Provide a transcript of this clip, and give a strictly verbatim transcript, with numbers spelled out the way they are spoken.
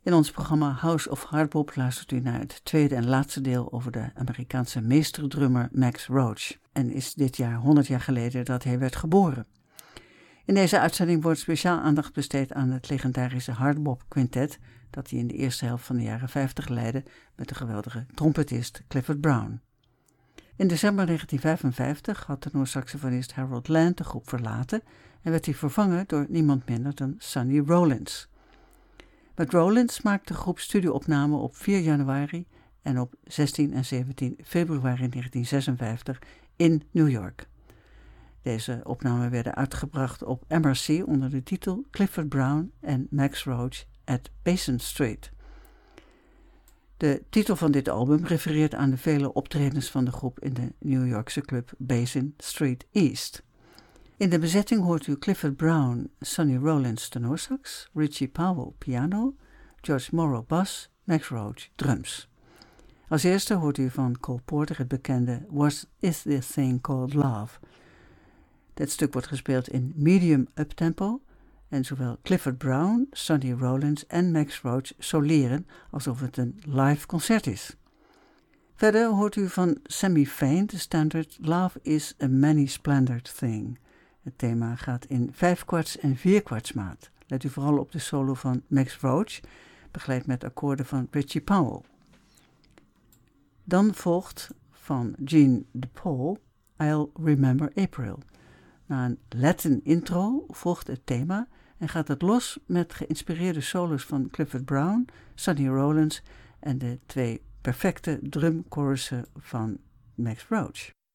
In ons programma House of Hardbop luistert u naar het tweede en laatste deel over de Amerikaanse meesterdrummer Max Roach. En is dit jaar honderd jaar geleden dat hij werd geboren. In deze uitzending wordt speciaal aandacht besteed aan het legendarische Hardbop Quintet dat hij in de eerste helft van de jaren vijftig leidde met de geweldige trompetist Clifford Brown. In december negentien vijfenvijftig had tenorsaxofonist Harold Land de groep verlaten en werd hij vervangen door niemand minder dan Sonny Rollins. Met Rollins maakte de groep studioopnamen op vier januari en op zestien en zeventien februari negentien zesenvijftig in New York. Deze opnamen werden uitgebracht op M R C onder de titel Clifford Brown en Max Roach at Basin Street. De titel van dit album refereert aan de vele optredens van de groep in de New Yorkse club Basin Street East. In de bezetting hoort u Clifford Brown, Sonny Rollins tenorsax, Richie Powell piano, George Morrow bas, Max Roach drums. Als eerste hoort u van Cole Porter het bekende What is this thing called love? Dit stuk wordt gespeeld in medium uptempo en zowel Clifford Brown, Sonny Rollins en Max Roach soleren alsof het een live concert is. Verder hoort u van Sammy Fain de standaard Love is a many splendored thing. Het thema gaat in vijfkwarts en vierkwartsmaat. Let u vooral op de solo van Max Roach, begeleid met akkoorden van Richie Powell. Dan volgt van Gene DePaul I'll Remember April. Na een Latin intro volgt het thema en gaat het los met geïnspireerde solos van Clifford Brown, Sonny Rollins en de twee perfecte drumchorussen van Max Roach.